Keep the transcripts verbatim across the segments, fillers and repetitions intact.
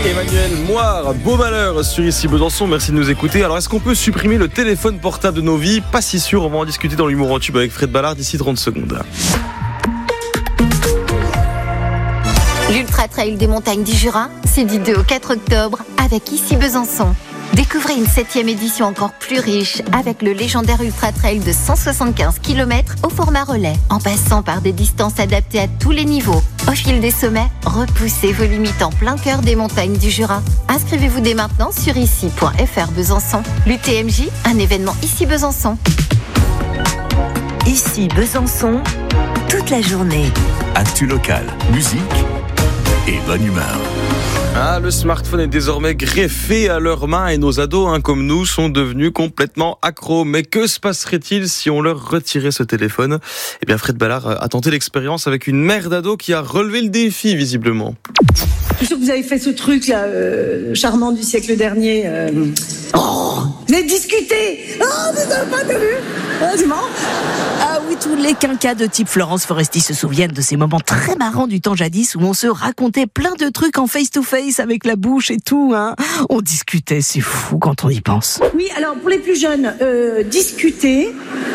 Emmanuel Moire, beau malheur sur Ici Besançon, merci de nous écouter. Alors est-ce qu'on peut supprimer le téléphone portable de nos vies? Pas si sûr, on va en discuter dans l'humour en tube avec Fred Ballard d'ici trente secondes. L'Ultra Trail des montagnes du Jura, c'est du deux au quatre octobre avec Ici Besançon. Découvrez une septième édition encore plus riche avec le légendaire Ultra Trail de cent soixante-quinze kilomètres au format relais, en passant par des distances adaptées à tous les niveaux. Au fil des sommets, repoussez vos limites en plein cœur des montagnes du Jura. Inscrivez-vous dès maintenant sur ici point f r Besançon. L'U T M J, un événement Ici Besançon. Ici Besançon, toute la journée. Actu locale, musique et bonne humeur. Ah, le smartphone est désormais greffé à leurs mains et nos ados, hein, comme nous, sont devenus complètement accros. Mais que se passerait-il si on leur retirait ce téléphone? Eh bien, Fred Ballard a tenté l'expérience avec une mère d'ado qui a relevé le défi, visiblement. Je suis sûr que vous avez fait ce truc là, euh, charmant du siècle dernier. Euh... Oh, vous avez discuté. Oh, vous n'avez pas vu. Ah, c'est marrant. Ah oui, tous les quinquas de type Florence Foresti se souviennent de ces moments très marrants du temps jadis où on se racontait plein de trucs en face-to-face avec la bouche et tout. Hein. On discutait, c'est fou quand on y pense. Oui, alors pour les plus jeunes, euh, discuter.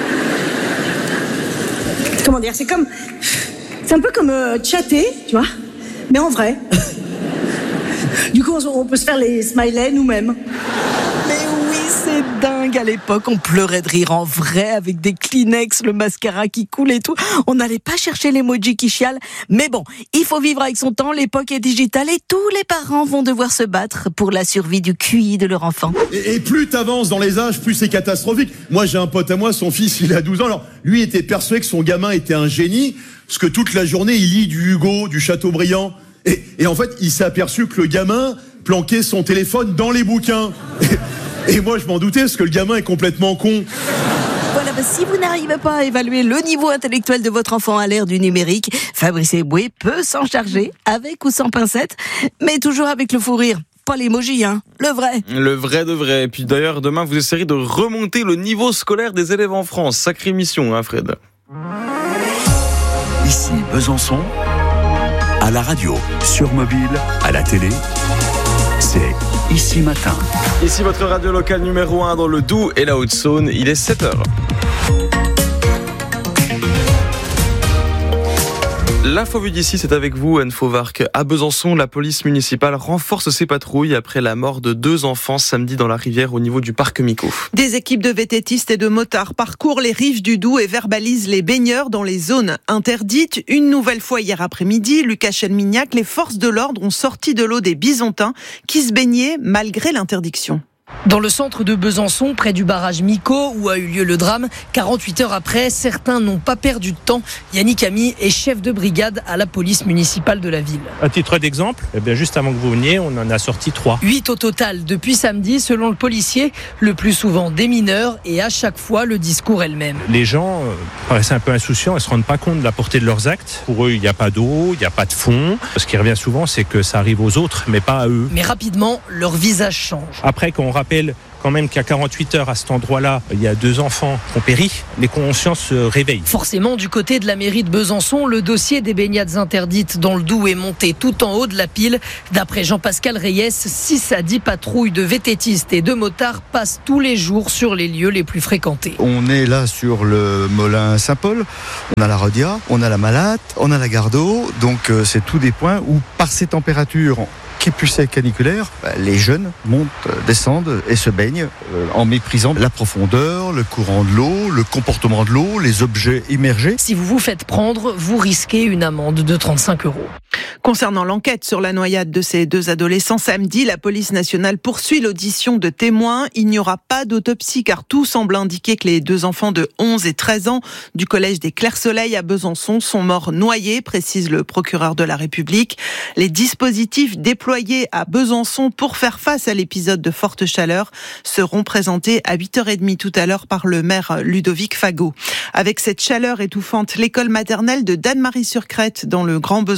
Comment dire, c'est comme, c'est un peu comme euh, chatter, tu vois, mais en vrai. Du coup, on peut se faire les smileys nous-mêmes. Mais oui, c'est dingue. À l'époque, on pleurait de rire en vrai avec des Kleenex, le mascara qui coule et tout. On n'allait pas chercher l'emoji qui chiale. Mais bon, il faut vivre avec son temps. L'époque est digitale et tous les parents vont devoir se battre pour la survie du Q I de leur enfant. Et, et plus t'avances dans les âges, plus c'est catastrophique. Moi, j'ai un pote à moi, son fils, il a douze ans. Alors, lui était persuadé que son gamin était un génie, parce que toute la journée, il lit du Hugo, du Chateaubriand. Et, et en fait, il s'est aperçu que le gamin planquait son téléphone dans les bouquins. Et, et moi, je m'en doutais, parce que le gamin est complètement con. Voilà, bah, si vous n'arrivez pas à évaluer le niveau intellectuel de votre enfant à l'ère du numérique, Fabrice Eboué peut s'en charger, avec ou sans pincette, mais toujours avec le fou rire. Pas l'emoji, hein, le vrai. Le vrai de vrai. Et puis d'ailleurs, demain, vous essayerez de remonter le niveau scolaire des élèves en France. Sacrée mission, hein, Fred. Ici Besançon, à la radio, sur mobile, à la télé, c'est Ici Matin. Ici votre radio locale numéro un dans le Doubs et la Haute-Saône, il est sept heures. L'info vue d'ici, c'est avec vous, Anne Fauvarc. À Besançon, la police municipale renforce ses patrouilles après la mort de deux enfants samedi dans la rivière au niveau du parc Mico. Des équipes de vététistes et de motards parcourent les rives du Doubs et verbalisent les baigneurs dans les zones interdites. Une nouvelle fois hier après-midi, Lucas Chelmignac, les forces de l'ordre ont sorti de l'eau des Bisontins qui se baignaient malgré l'interdiction. Dans le centre de Besançon, près du barrage Mico, où a eu lieu le drame, quarante-huit heures après, certains n'ont pas perdu de temps. Yannick Ami est chef de brigade à la police municipale de la ville. À titre d'exemple, eh bien juste avant que vous veniez, on en a sorti trois. Huit au total depuis samedi, selon le policier, le plus souvent des mineurs et à chaque fois le discours est le même. Les gens euh, paraissent un peu insouciants, ils ne se rendent pas compte de la portée de leurs actes. Pour eux, il n'y a pas d'eau, il n'y a pas de fond. Ce qui revient souvent, c'est que ça arrive aux autres, mais pas à eux. Mais rapidement, leur visage change. Après, quand on rappelle quand même qu'à quarante-huit heures à cet endroit-là, il y a deux enfants qui ont péri, les consciences se réveillent. Forcément, du côté de la mairie de Besançon, le dossier des baignades interdites dans le Doubs est monté tout en haut de la pile. D'après Jean-Pascal Reyes, six à dix patrouilles de vététistes et de motards passent tous les jours sur les lieux les plus fréquentés. On est là sur le Molin Saint-Paul, on a la Rodia, on a la Malatte, on a la Gardeau, donc euh, c'est tous des points où par ces températures qui est plus sec caniculaire, bah, les jeunes montent, descendent et se baignent euh, en méprisant la profondeur, le courant de l'eau, le comportement de l'eau, les objets immergés. Si vous vous faites prendre, vous risquez une amende de trente-cinq euros. Concernant l'enquête sur la noyade de ces deux adolescents samedi, la police nationale poursuit l'audition de témoins. Il n'y aura pas d'autopsie car tout semble indiquer que les deux enfants de onze et treize ans du collège des Clairs-Soleil à Besançon sont morts noyés, précise le procureur de la République. Les dispositifs déployés à Besançon pour faire face à l'épisode de forte chaleur seront présentés à huit heures trente tout à l'heure par le maire Ludovic Fagot. Avec cette chaleur étouffante, l'école maternelle de Danemarie-sur-Crète dans le Grand Besançon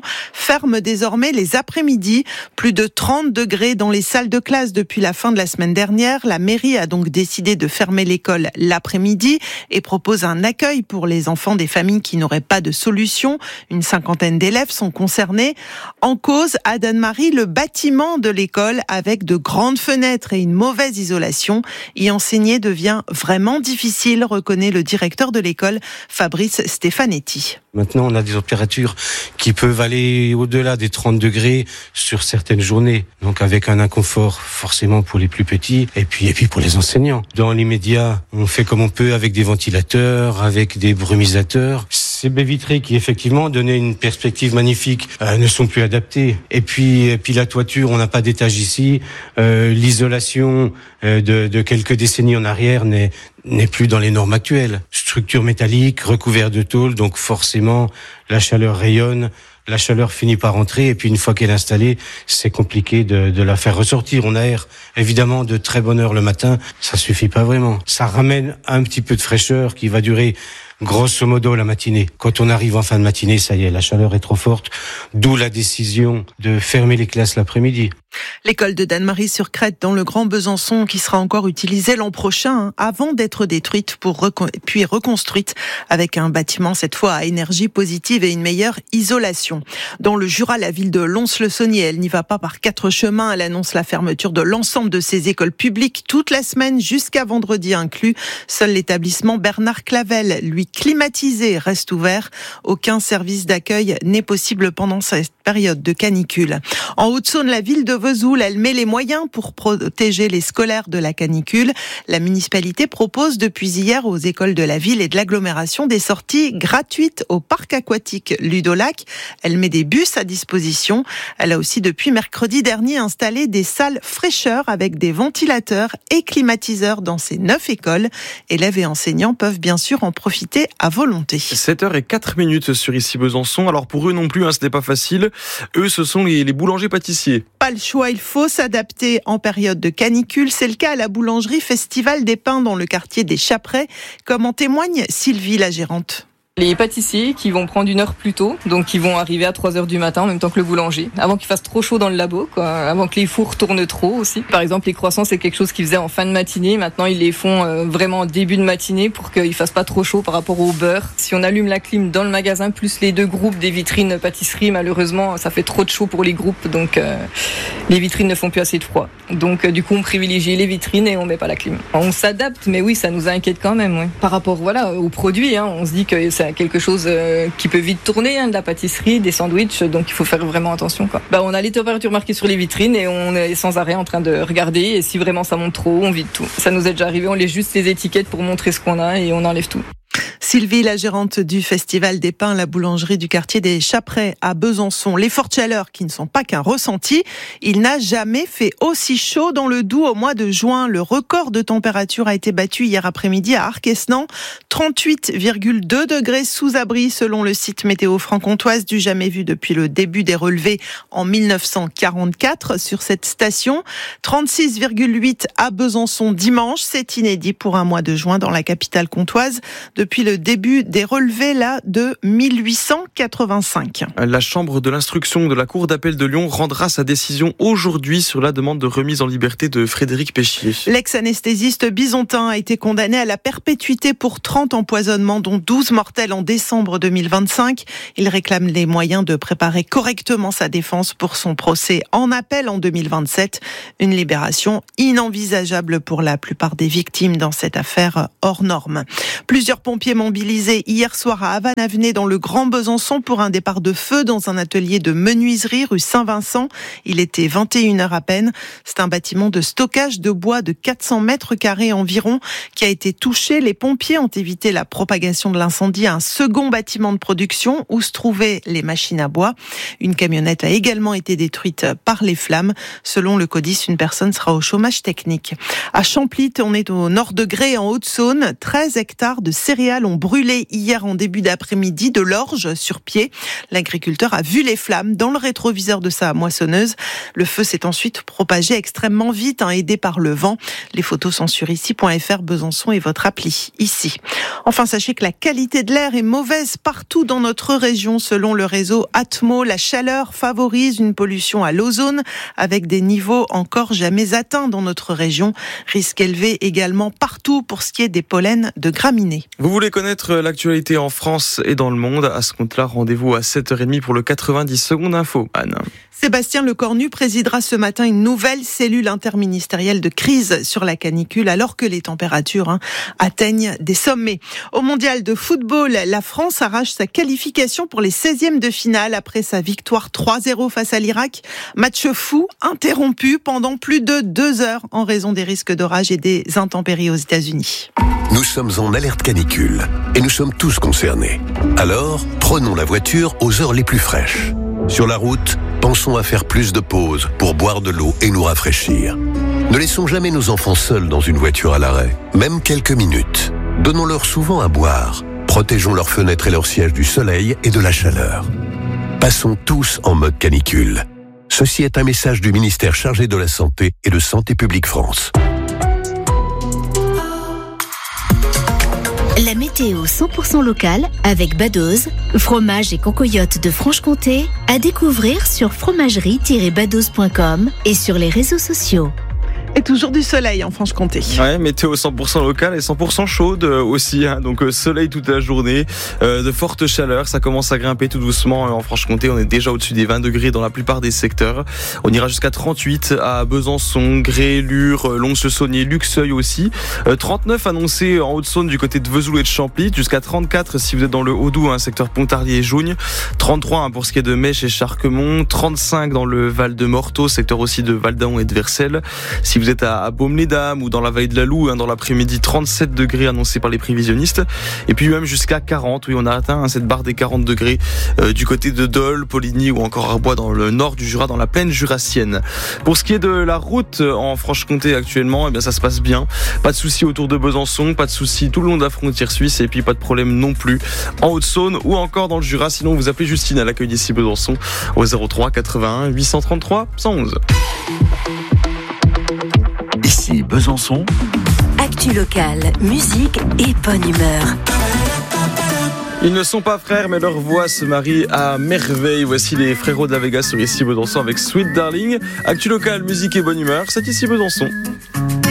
ferme désormais les après-midi. Plus de trente degrés dans les salles de classe depuis la fin de la semaine dernière. La mairie a donc décidé de fermer l'école l'après-midi et propose un accueil pour les enfants des familles qui n'auraient pas de solution. Une cinquantaine d'élèves sont concernés. En cause, à Dannemarie, le bâtiment de l'école avec de grandes fenêtres et une mauvaise isolation. Y enseigner devient vraiment difficile, reconnaît le directeur de l'école, Fabrice Stefanetti. Maintenant, on a des températures qui peuvent aller au-delà des trente degrés sur certaines journées. Donc avec un inconfort forcément pour les plus petits et puis, et puis pour les enseignants. Dans l'immédiat, on fait comme on peut avec des ventilateurs, avec des brumisateurs. Ces baies vitrées qui effectivement donnaient une perspective magnifique euh, ne sont plus adaptées. Et puis, et puis la toiture, on n'a pas d'étage ici. Euh, l'isolation euh, de, de quelques décennies en arrière n'est, n'est plus dans les normes actuelles. Structure métallique, recouvert de tôle, donc forcément la chaleur rayonne. La chaleur finit par rentrer et puis une fois qu'elle est installée, c'est compliqué de, de la faire ressortir. On aère évidemment de très bonne heure le matin, ça suffit pas vraiment. Ça ramène un petit peu de fraîcheur qui va durer grosso modo la matinée. Quand on arrive en fin de matinée, ça y est, la chaleur est trop forte, d'où la décision de fermer les classes l'après-midi. L'école de Dannemarie-sur-Crète dans le Grand Besançon qui sera encore utilisée l'an prochain hein, avant d'être détruite pour recon- puis reconstruite avec un bâtiment cette fois à énergie positive et une meilleure isolation. Dans le Jura, la ville de Lons-le-Saunier, elle n'y va pas par quatre chemins. Elle annonce la fermeture de l'ensemble de ses écoles publiques toute la semaine jusqu'à vendredi inclus. Seul l'établissement Bernard Clavel, lui climatisé, reste ouvert. Aucun service d'accueil n'est possible pendant cette période de canicule. En Haute-Saône, la ville de Vesoul, elle met les moyens pour protéger les scolaires de la canicule. La municipalité propose depuis hier aux écoles de la ville et de l'agglomération des sorties gratuites au parc aquatique Ludolac. Elle met des bus à disposition. Elle a aussi depuis mercredi dernier installé des salles fraîcheur avec des ventilateurs et climatiseurs dans ces neuf écoles. Élèves et enseignants peuvent bien sûr en profiter à volonté. sept heures zéro quatre minutes sur Ici Besançon. Alors pour eux non plus, hein, ce n'est pas facile. Eux, ce sont les, les boulangers-pâtissiers. Pas le choix, il faut s'adapter en période de canicule. C'est le cas à la boulangerie Festival des Pains dans le quartier des Chaprets, comme en témoigne Sylvie, la gérante. Les pâtissiers qui vont prendre une heure plus tôt, donc qui vont arriver à trois heures du matin en même temps que le boulanger, avant qu'il fasse trop chaud dans le labo, quoi, avant que les fours tournent trop aussi. Par exemple, les croissants, c'est quelque chose qu'ils faisaient en fin de matinée. Maintenant, ils les font euh, vraiment en début de matinée pour qu'ils fassent pas trop chaud par rapport au beurre. Si on allume la clim dans le magasin, plus les deux groupes des vitrines pâtisserie, malheureusement, ça fait trop de chaud pour les groupes, donc euh, les vitrines ne font plus assez de froid. Donc, euh, du coup, on privilégie les vitrines et on met pas la clim. On s'adapte, mais oui, ça nous inquiète quand même. Oui. Par rapport, voilà, aux produits, hein, on se dit que c'est quelque chose euh, qui peut vite tourner, hein, de la pâtisserie, des sandwichs, donc il faut faire vraiment attention, quoi. Bah, on a les températures marquées sur les vitrines et on est sans arrêt en train de regarder, et si vraiment ça monte trop, on vide tout. Ça nous est déjà arrivé, on laisse juste les étiquettes pour montrer ce qu'on a et on enlève tout. Sylvie, la gérante du Festival des Pains, la boulangerie du quartier des Chaprets à Besançon. Les fortes chaleurs qui ne sont pas qu'un ressenti. Il n'a jamais fait aussi chaud dans le Doubs au mois de juin. Le record de température a été battu hier après-midi à Arquesnan. trente-huit virgule deux degrés sous abri selon le site météo franc-comtoise, du jamais vu depuis le début des relevés en mille neuf cent quarante-quatre sur cette station. trente-six virgule huit à Besançon dimanche. C'est inédit pour un mois de juin dans la capitale comtoise depuis le début des relevés là de mille huit cent quatre-vingt-cinq. La chambre de l'instruction de la Cour d'appel de Lyon rendra sa décision aujourd'hui sur la demande de remise en liberté de Frédéric Péchier. L'ex-anesthésiste bisontin a été condamné à la perpétuité pour trente empoisonnements, dont douze mortels en décembre deux mille vingt-cinq. Il réclame les moyens de préparer correctement sa défense pour son procès en appel en deux mille vingt-sept. Une libération inenvisageable pour la plupart des victimes dans cette affaire hors norme. Plusieurs pompiers mobilisés hier soir à Havane-Avenay dans le Grand Besançon pour un départ de feu dans un atelier de menuiserie rue Saint-Vincent. Il était vingt et une heures à peine. C'est un bâtiment de stockage de bois de quatre cents mètres carrés environ qui a été touché. Les pompiers ont évité la propagation de l'incendie à un second bâtiment de production où se trouvaient les machines à bois. Une camionnette a également été détruite par les flammes. Selon le CODIS, une personne sera au chômage technique. À Champlit, on est au nord de Grès en Haute-Saône. treize hectares de céréales ont brûlé hier en début d'après-midi de l'orge sur pied. L'agriculteur a vu les flammes dans le rétroviseur de sa moissonneuse. Le feu s'est ensuite propagé extrêmement vite, hein, aidé par le vent. Les photos sont sur ici point f r, Besançon et votre appli ici. Enfin, sachez que la qualité de l'air est mauvaise partout dans notre région. Selon le réseau Atmo, la chaleur favorise une pollution à l'ozone avec des niveaux encore jamais atteints dans notre région. Risque élevé également partout pour ce qui est des pollens de graminées. Vous voulez connaître l'actualité en France et dans le monde? À ce compte-là, rendez-vous à sept heures trente pour le quatre-vingt-dix secondes info. Anne. Sébastien Lecornu présidera ce matin une nouvelle cellule interministérielle de crise sur la canicule alors que les températures hein, atteignent des sommets. Au mondial de football, la France arrache sa qualification pour les seizièmes de finale après sa victoire trois zéro face à l'Irak. Match fou, interrompu pendant plus de deux heures en raison des risques d'orage et des intempéries aux États-Unis. Nous sommes en alerte canicule et nous sommes tous concernés. Alors, prenons la voiture aux heures les plus fraîches. Sur la route, pensons à faire plus de pauses pour boire de l'eau et nous rafraîchir. Ne laissons jamais nos enfants seuls dans une voiture à l'arrêt, même quelques minutes. Donnons-leur souvent à boire. Protégeons leurs fenêtres et leurs sièges du soleil et de la chaleur. Passons tous en mode canicule. Ceci est un message du ministère chargé de la Santé et de Santé publique France. La météo cent pour cent locale avec Badoz, fromage et concoyote de Franche-Comté, à découvrir sur fromagerie tiret badoz point com et sur les réseaux sociaux. Et toujours du soleil en Franche-Comté. Ouais, météo cent pour cent locale et cent pour cent chaude aussi. Hein. Donc euh, soleil toute la journée, euh, de fortes chaleurs. Ça commence à grimper tout doucement en Franche-Comté. On est déjà au-dessus des vingt degrés dans la plupart des secteurs. On ira jusqu'à trente-huit à Besançon, Gré, Lure, Lons-le-Saunier, Luxeuil aussi. Euh, trente-neuf annoncé en Haute-Saône du côté de Vesoul et de Champly. Jusqu'à trente-quatre si vous êtes dans le Haut-Doubs, hein, secteur Pontarlier et Jougne. trente-trois hein, pour ce qui est de Mèche et Charquemont. trente-cinq dans le Val de Morteau, secteur aussi de Val-d'Aon et de Vercelles. Si vous êtes à, à Baume-les-Dames ou dans la vallée de la Loue, hein, dans l'après-midi, trente-sept degrés annoncés par les prévisionnistes. Et puis même jusqu'à quarante, oui, on a atteint hein, cette barre des quarante degrés euh, du côté de Dole, Poligny ou encore Arbois dans le nord du Jura, dans la plaine jurassienne. Pour ce qui est de la route en Franche-Comté actuellement, eh bien ça se passe bien. Pas de soucis autour de Besançon, pas de soucis tout le long de la frontière suisse et puis pas de problème non plus en Haute-Saône ou encore dans le Jura. Sinon, vous appelez Justine à l'accueil d'ici Besançon au zéro trois quatre-vingt-un huit cent trente-trois cent onze. Ici Besançon. Actu locale, musique et bonne humeur. Ils ne sont pas frères, mais leur voix se marie à merveille. Voici les frérots de la Vega sur Ici Besançon avec Sweet Darling. Actu locale, musique et bonne humeur, c'est Ici Besançon.